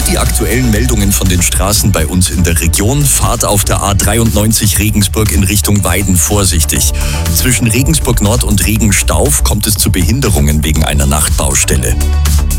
die aktuellen Meldungen von den Straßen bei uns in der Region. Fahrt auf der A93 Regensburg in Richtung Weiden vorsichtig. Zwischen Regensburg Nord und Regenstauf kommt es zu Behinderungen wegen einer Nachtbaustelle.